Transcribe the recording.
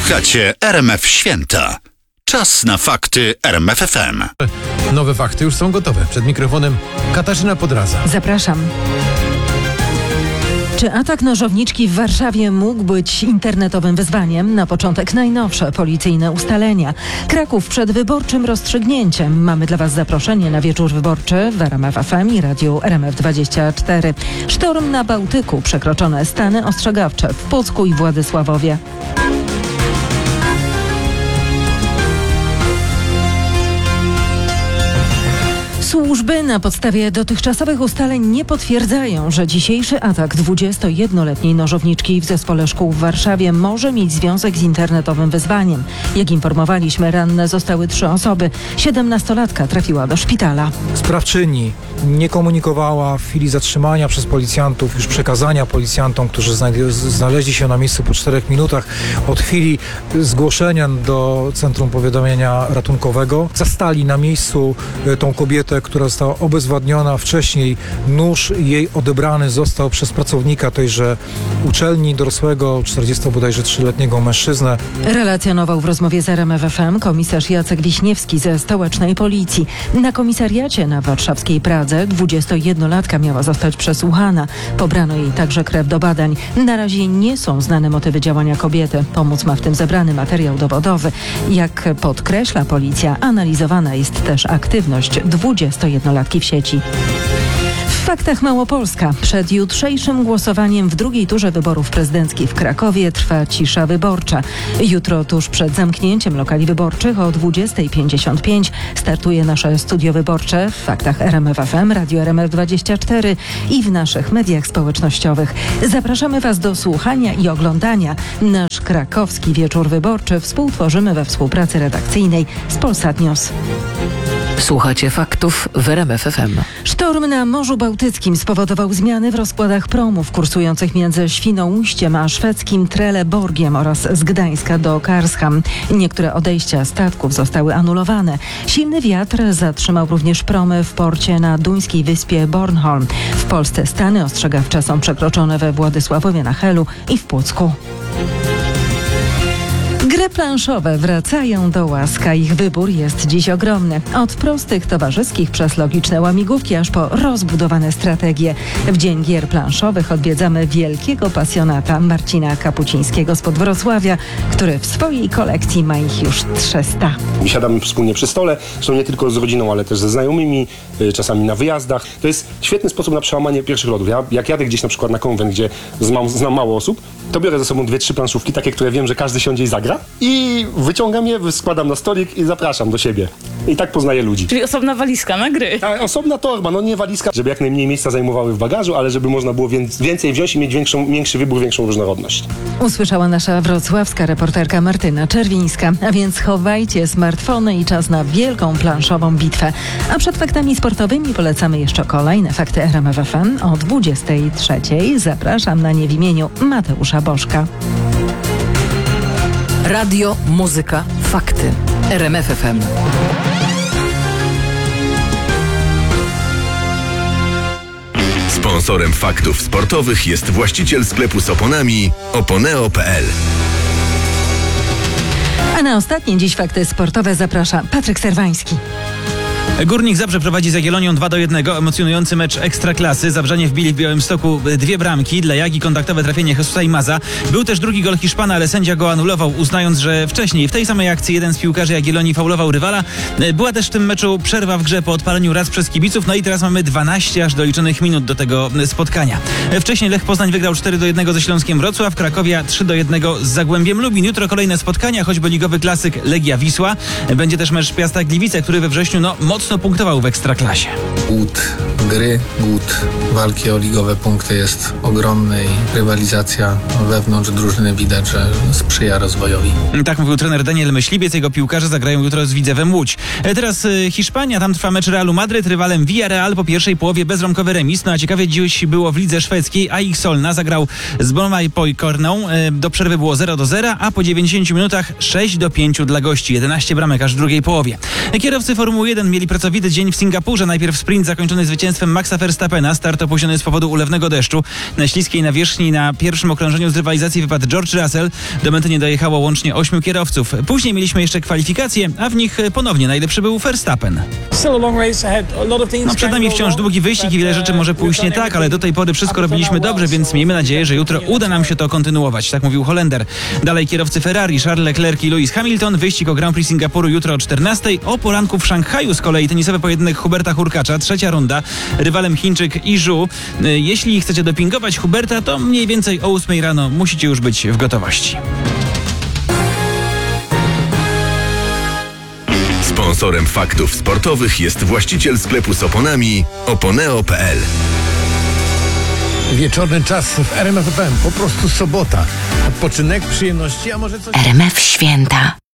Słuchacie RMF Święta. Czas na fakty RMF FM. Nowe fakty już są gotowe. Przed mikrofonem Katarzyna Podradza. Zapraszam. Czy atak nożowniczki w Warszawie mógł być internetowym wyzwaniem? Na początek najnowsze policyjne ustalenia. Kraków przed wyborczym rozstrzygnięciem. Mamy dla Was zaproszenie na wieczór wyborczy w RMF FM i radiu RMF24. Sztorm na Bałtyku. Przekroczone stany ostrzegawcze w Pucku i Władysławowie. Służby na podstawie dotychczasowych ustaleń nie potwierdzają, że dzisiejszy atak 21-letniej nożowniczki w zespole szkół w Warszawie może mieć związek z internetowym wyzwaniem. Jak informowaliśmy, ranne zostały 3 osoby. 17-latka trafiła do szpitala. Sprawczyni nie komunikowała w chwili zatrzymania przez policjantów, już przekazania policjantom, którzy znaleźli się na miejscu po 4 minutach od chwili zgłoszenia do Centrum Powiadamiania Ratunkowego. Zastali na miejscu tą kobietę, która została obezwładniona. Wcześniej nóż jej odebrany został przez pracownika tejże uczelni, dorosłego, 43-letniego mężczyznę. Relacjonował w rozmowie z RMF FM komisarz Jacek Wiśniewski ze stołecznej policji. Na komisariacie na warszawskiej Pradze 21-latka miała zostać przesłuchana. Pobrano jej także krew do badań. Na razie nie są znane motywy działania kobiety. Pomóc ma w tym zebrany materiał dowodowy. Jak podkreśla policja, analizowana jest też aktywność 21-latki w sieci. W faktach Małopolska. Przed jutrzejszym głosowaniem w drugiej turze wyborów prezydenckich w Krakowie trwa cisza wyborcza. Jutro tuż przed zamknięciem lokali wyborczych o 20:55 startuje nasze studio wyborcze w faktach RMF FM, Radio RMF24 i w naszych mediach społecznościowych. Zapraszamy Was do słuchania i oglądania. Nasz krakowski wieczór wyborczy współtworzymy we współpracy redakcyjnej z Polsat News. Słuchacie faktów w RMF FM. Sztorm na Morzu Bałtyckim spowodował zmiany w rozkładach promów kursujących między Świnoujściem a szwedzkim Trelleborgiem oraz z Gdańska do Karlsham. Niektóre odejścia statków zostały anulowane. Silny wiatr zatrzymał również promy w porcie na duńskiej wyspie Bornholm. W Polsce stany ostrzegawcze są przekroczone we Władysławowie na Helu i w Pucku. Gry planszowe wracają do łask, a ich wybór jest dziś ogromny. Od prostych towarzyskich przez logiczne łamigłówki aż po rozbudowane strategie. W Dzień Gier Planszowych odwiedzamy wielkiego pasjonata Marcina Kapucińskiego spod Wrocławia, który w swojej kolekcji ma ich już 300. Siadamy wspólnie przy stole, zresztą nie tylko z rodziną, ale też ze znajomymi, czasami na wyjazdach. To jest świetny sposób na przełamanie pierwszych lodów. Jak jadę gdzieś na przykład na konwent, gdzie znam mało osób, to biorę ze sobą 2-3 planszówki, takie, które wiem, że każdy siądzie i zagra. I wyciągam je, składam na stolik i zapraszam do siebie. I tak poznaję ludzi. Czyli osobna walizka na gry. Tak, osobna torba, no nie walizka, żeby jak najmniej miejsca zajmowały w bagażu, ale żeby można było więcej wziąć i mieć większy wybór, większą różnorodność. Usłyszała nasza wrocławska reporterka Martyna Czerwińska. A więc chowajcie smartfony i czas na wielką planszową bitwę. A przed faktami sportowymi polecamy jeszcze kolejne fakty RMF FM o 23:00. Zapraszam na nie w imieniu Mateusza Bożka. Radio, muzyka, fakty. RMF FM. Sponsorem faktów sportowych jest właściciel sklepu z oponami Oponeo.pl. A na ostatnie dziś fakty sportowe zaprasza Patryk Serwański. Górnik Zabrze prowadzi z Jagiellonią 2-1. Emocjonujący mecz Ekstraklasy. Zabrzanie wbili w Białymstoku 2 bramki. Dla Jagi kontaktowe trafienie Jesusa Imaza. Był też drugi gol Hiszpana, ale sędzia go anulował, uznając, że wcześniej w tej samej akcji jeden z piłkarzy Jagiellonii faulował rywala. Była też w tym meczu przerwa w grze po odpaleniu raz przez kibiców. No i teraz mamy 12 aż doliczonych minut do tego spotkania. Wcześniej Lech Poznań wygrał 4-1 ze Śląskiem Wrocław. Krakowia 3-1 z Zagłębiem Lubin. Jutro kolejne spotkania, choćby ligowy klasyk Legia Wisła. Będzie też mecz Piasta Gliwice, który we wrześniu mocno punktował w Ekstraklasie. Głód gry, głód walki o ligowe punkty jest ogromny i rywalizacja wewnątrz drużyny widać, że sprzyja rozwojowi. Tak mówił trener Daniel Myśliwiec. Jego piłkarze zagrają jutro z Widzewem Łódź. Teraz Hiszpania, tam trwa mecz Realu Madryt, rywalem Villarreal po pierwszej połowie bezbramkowy remis. No a ciekawie dziś było w lidze szwedzkiej. AIK Solna zagrał z Brommapojkorną. Do przerwy było 0-0, a po 90 minutach 6-5 dla gości. 11 bramek aż w drugiej połowie. Kierowcy Formuły 1 mieli pracowity dzień w Singapurze. Najpierw sprint sprint zakończony zwycięstwem Maxa Verstappena. Start opóźniony z powodu ulewnego deszczu. Na śliskiej nawierzchni na pierwszym okrążeniu z rywalizacji wypadł George Russell. Do mety nie dojechało łącznie 8 kierowców. Później mieliśmy jeszcze kwalifikacje, a w nich ponownie najlepszy był Verstappen. Przed nami wciąż długi wyścig i wiele rzeczy może pójść nie tak, ale do tej pory wszystko robiliśmy dobrze, więc miejmy nadzieję, że jutro uda nam się to kontynuować. Tak mówił Holender. Dalej kierowcy Ferrari, Charles Leclerc i Lewis Hamilton. Wyścig o Grand Prix Singapuru jutro o 14. O poranku w Szanghaju z kolei tenisowy pojedynek Huberta Hurkacza. Trzecia runda. Rywalem Chińczyk i Zhu. Jeśli chcecie dopingować Huberta, to mniej więcej o 8 rano musicie już być w gotowości. Sponsorem faktów sportowych jest właściciel sklepu z oponami oponeo.pl. Wieczorny czas w RMF FM. Po prostu sobota. Odpoczynek, przyjemności, a może coś... RMF Święta.